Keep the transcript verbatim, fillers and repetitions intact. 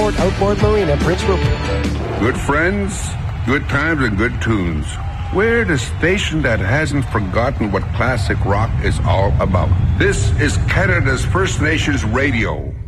Resort Outboard Marina, Prince Rupert. Good friends, good times, and good tunes. We're the station that hasn't forgotten what classic rock is all about. This is Canada's First Nations Radio.